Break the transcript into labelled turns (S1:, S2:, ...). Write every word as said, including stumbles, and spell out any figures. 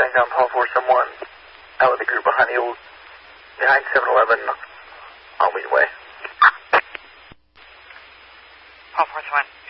S1: Mustang down Paul four seven one. Out with the group behind the old, behind seven eleven on Wheat Way.
S2: Paul four seven one.